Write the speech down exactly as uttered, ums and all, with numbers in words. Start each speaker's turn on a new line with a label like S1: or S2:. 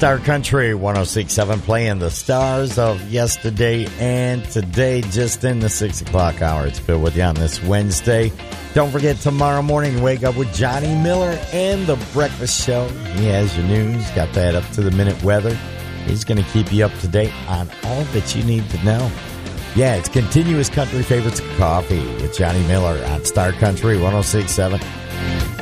S1: Star Country one oh six point seven playing the stars of yesterday and today, just in the six o'clock hour. It's Bill with you on this Wednesday. Don't forget, tomorrow morning, wake up with Johnny Miller and The Breakfast Show. He has your news, got that up-to-the-minute weather. He's going to keep you up to date on all that you need to know. Yeah, it's Continuous Country Favorites Coffee with Johnny Miller on Star Country one oh six point seven.